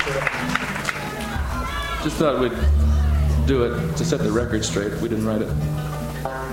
Just thought we'd do it to set the record straight. We didn't write it.